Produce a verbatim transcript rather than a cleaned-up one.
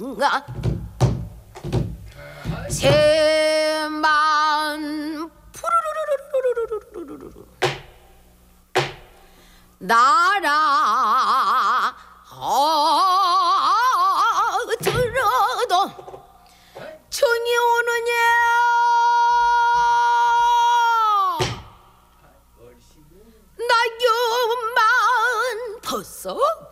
아, 새만 푸르르르르르르르르르 나라 어, 들어도 천이 오느냐 낙엽만 벗어